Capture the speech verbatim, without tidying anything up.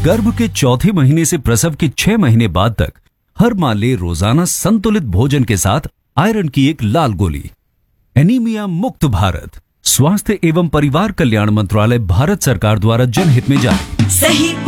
गर्भ के चौथे महीने से प्रसव के छह महीने बाद तक हर माँ ले रोजाना संतुलित भोजन के साथ आयरन की एक लाल गोली। एनीमिया मुक्त भारत, स्वास्थ्य एवं परिवार कल्याण मंत्रालय, भारत सरकार द्वारा जनहित में जारी। सही